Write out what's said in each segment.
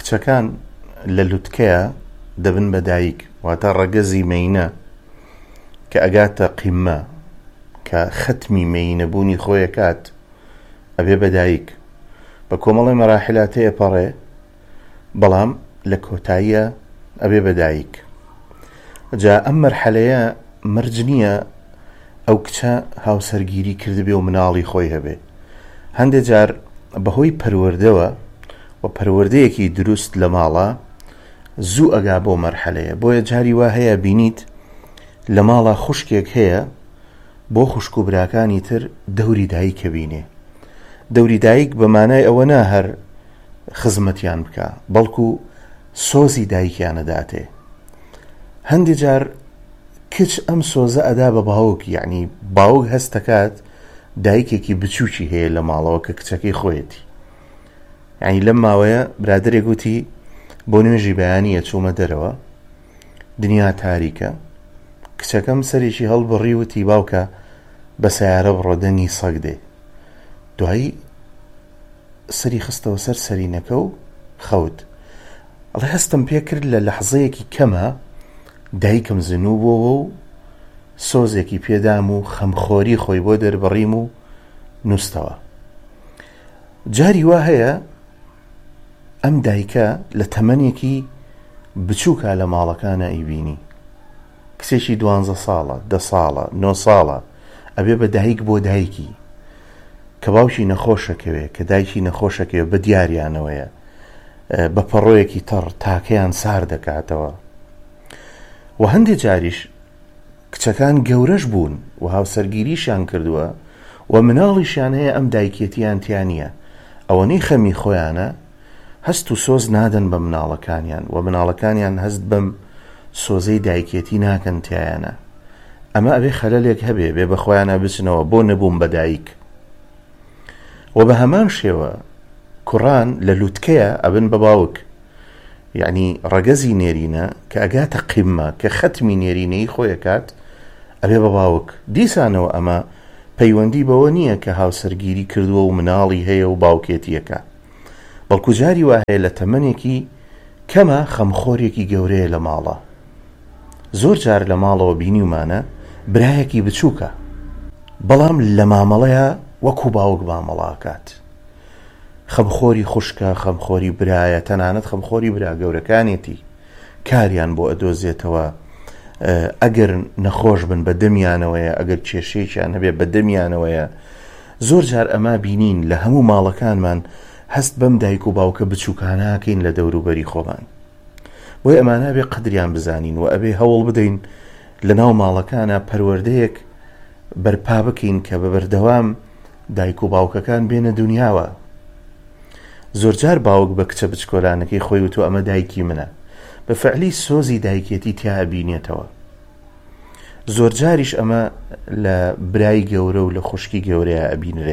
کچەکان لە لوتکەیە دەبن بە دایک، واتە ڕەگەزی مەینە کە ئەگاتە قیممە کە ختمی مەینەبوونی خۆیە کات ئەبێ بە دایک. بە کۆمەڵی مەراحلات هەیە پەڕێ، بەڵام لە کۆتاییە ئەبێ بە دایک. جا ئەم مەرحەلەیە مەرج نییە ئەو کچە هاوسەرگیری کردبێ و مناڵی خۆی هەبێ. هەندێک جار بەهۆی پەروەردەوە و پەروەردەیەکی دروست لە ماڵە زوو ئەگا بۆ مەرحەلەیە. بۆیە جاری وا هەیە بینیت لە ماڵە خوشکێک هەیە بۆ خوشک و براکانی تر دەوری دایکە بینێ. دەوری دایک بەمانای ئەوە نا هەر خزمەتیان بکە، بەڵکو سۆزی دایکیانەداتێ. هەندێک جار کچ ئەم سۆزە ئەدا بە باوک، یعنی باوک هەستەکات دایکێکی بچووکی هەیە لە ماڵەوە کە کچەکەی خۆیەتی. یعنی لەم ماوەیە برادرێک گوتی بۆ نوێژی بەیانیە چوومە دەرەوە، دنیا تاریکە، کچەکەم سەرێکی هەڵبڕی وتی باوکە بە سەیارە بڕۆ دەنگی سەگ دێ. دوایی سەری خستەوە سەر سەرینەکە و خەوت. ئەڵێ هەستم پێ کرد لە لەحزەیەکی کەمە دایکم زنوو بۆەوە و سۆزێکی پێدام و خەمخۆری خۆی بۆ دەربڕیم و نووسەوە. جاری وا هەیە ئەم دایکە لە تەمەنێکی بچووکە لە ماڵەکانە ئەیبینی، کسێکی 12 ساڵە، 10 ساڵە، 9 ساڵە ئەبێ بە دایک بۆ دایکی کە باوکی نەخۆشەکەوێ، کە دایکی نەخۆشەکەوێ بە دیاریانەوەیە، بە پەڕۆیەکی تەڕ تاکەیان سار دەکاتەوە. و هەندێک جاریش کچەکان گەورەش بوون و هاوسەرگیریشیان کردووە و مناڵیشیان هەیە ئەم دایکێتیان تیانە، ئەوەنەی خەمی خۆیانە هەست و سۆز نادەن بە مناڵەکانیان و مناڵەکانیان هەست بەم سۆزەی دایکێتی ناکەن تیانە. ئەمە ئەبێ خەلەلێک هەبێ، بێ بە خۆیانە بچنەوە بۆ نەبووم بە دایک. و بە هەمان شێوە کوڕان لە لوتکەیە ئەبن بە باوک، یعنی ڕەگەزی نێرینە کە ئەگاتە قیممە کە ختمی نێرینەی خۆیەکات ئەبێ بە باوک. دیسانەوە ئەمە پەیوەندی بەوە نییە کە هاوسەرگیری کردووە و مناڵی هەیە و باوکێتیەکە، بەڵکو جاری وا هەیە لە تەمەنێکی کەمە خەمخۆرێکی گەورەیە لە ماڵە. زۆر جار لە ماڵەوە بینیومانە برایەکی بچووکە، بەڵام لە مامەڵەیە وەکو باوک مامەڵاکات. خەمخۆری خوشکە، خەمخۆری برایە، تەنانەت خەمخۆری برا گەورەکانێتی کاریان بۆ ئەدۆزێتەوە. ئەگەر نەخۆش بن بە دەمیانەوەیە، ئەگەر کێشەیەکیان هەبێ بە دەمیانەوەیە. زۆر جار ئەما بینین لە هەموو ماڵەکانمان هەست بەم دایک و باوکە بچووکاناکەین لە دەوروبەری خۆمان. بۆی ئەمانە ئەبێ قدریان بزانین و ئەبێ هەوڵ بدەین لە ناو ماڵەکانە پەروەردەیەک بەرپا بکەین کە بە بەردەوام دایک و باوکەکان بێنە دنیاوە. زۆرجار باوک بە کچە بچکۆلانەکەی خۆی وتو ئەمە دایکی منە، بە فعلی سۆزی دایکێتی تیا ئەبینێتەوە. زۆرجاریش ئەمە لە برای گەورە و لە خوشکی گەورەیە ئەبینرێ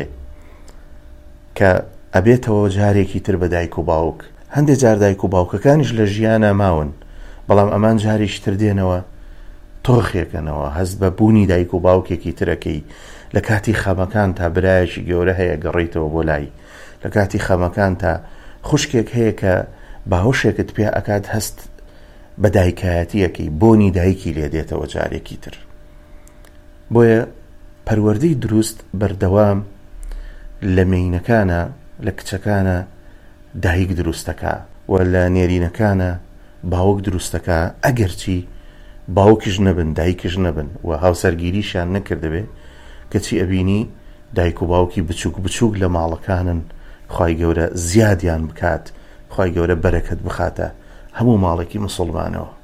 کە ئەبێتەوە جارێکی تر بە دایک و باوک. هەندێک جار دایک و باوکەکانیش لە ژیانە ماون، بەڵام ئەمان جارێکی تر دێنەوە تۆخێکەنەوە، هەست بە بوونی دایک و باوکێکی ترەکەی. لە کاتی خەمەکان تا برایەکی گەورە هەیە گەڕیتەوە بۆ لای، لە کاتی خەمەکان تا خوشکێک هەیە کە باهۆشێکت پێ ئەکات هەست بە دایکایەتیەکەی، بۆنی دایکی لێ دێتەوە جارێکی تر. بۆیە پەروەردەی دروست بەردەوام لە مەینەکانە، لە کچەکانە دایک دروستەکە و لە نێرینەکانە باوک دروستەکە. ئەگەرچی باوکیش نەبن دایکیش نەبن و هاوسەرگیریشیان نەکردبێ، کەچی ئەبینی دایک و باوکی بچووک بچووک لە ماڵەکانن. خوای گەورە زیادیان بکات، خوای گەورە بەرەکەت بخاتە هەموو ماڵێکی موسڵمانەوە.